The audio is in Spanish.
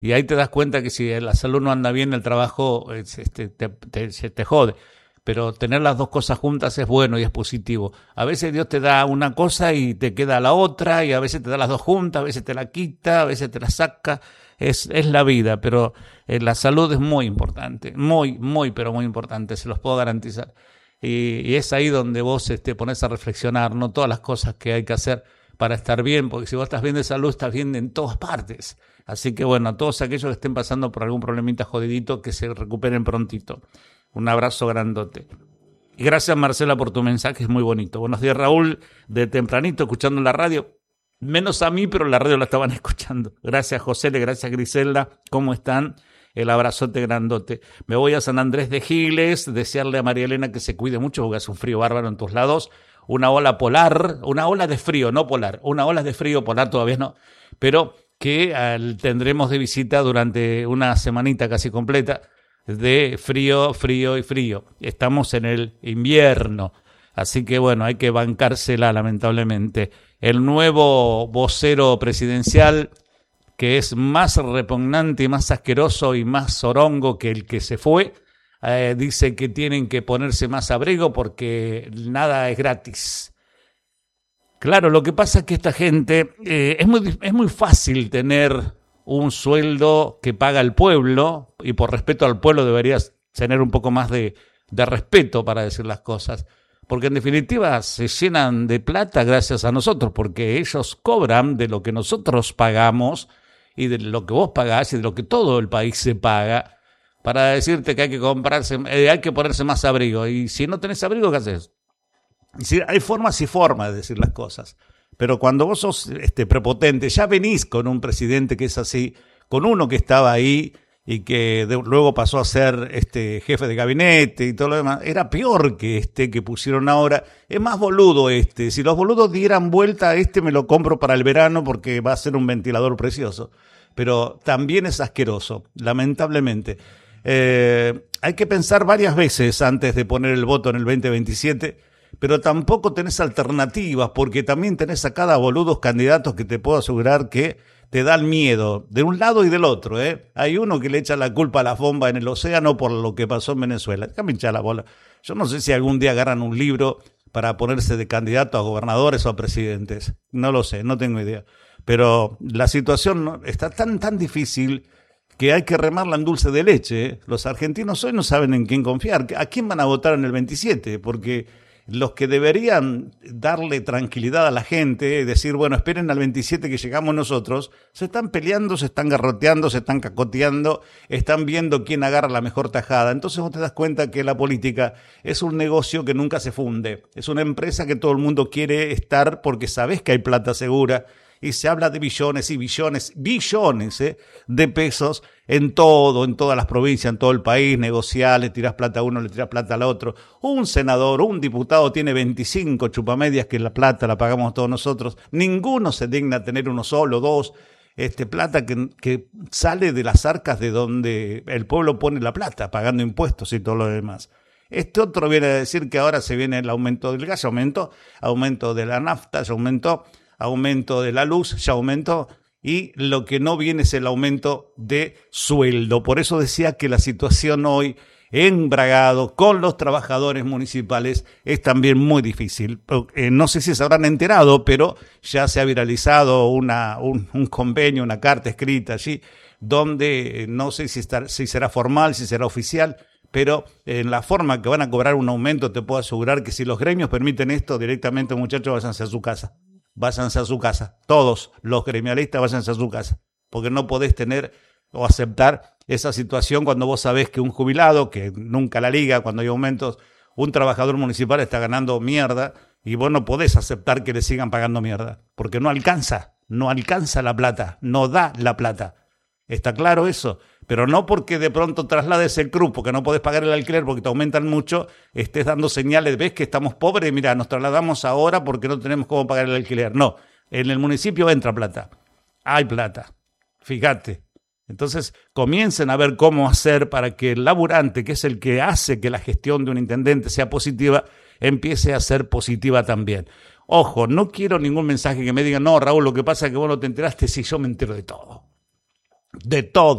Y ahí te das cuenta que si la salud no anda bien, el trabajo se te jode. Pero tener las dos cosas juntas es bueno y es positivo. A veces Dios te da una cosa y te queda la otra, y a veces te da las dos juntas, a veces te la quita, a veces te la saca. Es la vida, pero la salud es muy importante, pero muy importante, se los puedo garantizar. Y es ahí donde vos te pones a reflexionar, no todas las cosas que hay que hacer para estar bien, porque si vos estás bien de salud, estás bien en todas partes. Así que bueno, a todos aquellos que estén pasando por algún problemita jodidito, que se recuperen prontito. Un abrazo grandote. Y gracias, Marcela, por tu mensaje, es muy bonito. Buenos días, Raúl, de tempranito, escuchando la radio. Menos a mí, pero la radio la estaban escuchando. Gracias, José, gracias, Griselda. ¿Cómo están? El abrazote grandote. Me voy a San Andrés de Giles, desearle a María Elena que se cuide mucho, porque hace un frío bárbaro en tus lados. Una ola polar, una ola de frío, no polar. Una ola de frío, polar todavía no. Pero que tendremos de visita durante una semanita casi completa de frío, frío y frío. Estamos en el invierno, así que bueno, hay que bancársela lamentablemente. El nuevo vocero presidencial, que es más repugnante y más asqueroso y más zorongo que el que se fue, dice que tienen que ponerse más abrigo porque nada es gratis. Claro, lo que pasa es que esta gente, es muy fácil tener un sueldo que paga el pueblo, y por respeto al pueblo deberías tener un poco más de respeto para decir las cosas, porque en definitiva se llenan de plata gracias a nosotros, porque ellos cobran de lo que nosotros pagamos y de lo que vos pagás y de lo que todo el país se paga, para decirte que hay que ponerse más abrigo, y si no tenés abrigo, ¿qué haces? Hay formas y formas de decir las cosas, pero cuando vos sos prepotente, ya venís con un presidente que es así, con uno que estaba ahí y que luego pasó a ser jefe de gabinete y todo lo demás, era peor que que pusieron ahora, es más boludo si los boludos dieran vuelta, me lo compro para el verano porque va a ser un ventilador precioso, pero también es asqueroso, lamentablemente. Hay que pensar varias veces antes de poner el voto en el 2027, pero tampoco tenés alternativas, porque también tenés a cada boludos candidatos que te puedo asegurar que te dan miedo, de un lado y del otro. Hay uno que le echa la culpa a las bombas en el océano por lo que pasó en Venezuela. Déjame hinchar la bola. Yo no sé si algún día agarran un libro para ponerse de candidato a gobernadores o a presidentes. No lo sé, no tengo idea. Pero la situación está tan difícil que hay que remarla en dulce de leche. Los argentinos hoy no saben en quién confiar. ¿A quién van a votar en el 27? Porque los que deberían darle tranquilidad a la gente, decir, bueno, esperen al 27 que llegamos nosotros, se están peleando, se están garroteando, se están cacoteando, están viendo quién agarra la mejor tajada. Entonces vos te das cuenta que la política es un negocio que nunca se funde, es una empresa que todo el mundo quiere estar porque sabés que hay plata segura, y se habla de billones y billones de pesos en todas las provincias, en todo el país. Negociás, le tirás plata a uno, le tirás plata al otro. Un senador, un diputado tiene 25 chupamedias que la plata la pagamos todos nosotros. Ninguno se digna a tener uno solo, dos. Plata que sale de las arcas de donde el pueblo pone la plata, pagando impuestos y todo lo demás. Otro viene a decir que ahora se viene el aumento del gas, aumento de la nafta, aumento de la luz, ya aumentó, y lo que no viene es el aumento de sueldo. Por eso decía que la situación hoy en Bragado con los trabajadores municipales es también muy difícil. No sé si se habrán enterado, pero ya se ha viralizado un convenio, una carta escrita allí, donde no sé si será formal, si será oficial, pero en la forma que van a cobrar un aumento, te puedo asegurar que si los gremios permiten esto, directamente, muchachos, váyanse a su casa. Váyanse a su casa, todos los gremialistas váyanse a su casa, porque no podés tener o aceptar esa situación cuando vos sabés que un jubilado, que nunca la liga, cuando hay aumentos, un trabajador municipal está ganando mierda, y vos no podés aceptar que le sigan pagando mierda, porque no alcanza la plata, no da la plata. ¿Está claro eso? Pero no porque de pronto traslades el CRU, porque no podés pagar el alquiler porque te aumentan mucho, estés dando señales, ves que estamos pobres, mira, nos trasladamos ahora porque no tenemos cómo pagar el alquiler. No, en el municipio entra plata, hay plata, fíjate. Entonces comiencen a ver cómo hacer para que el laburante, que es el que hace que la gestión de un intendente sea positiva, empiece a ser positiva también. Ojo, no quiero ningún mensaje que me digan, no, Raúl, lo que pasa es que vos no te enteraste, si yo me entero de todo. de todo.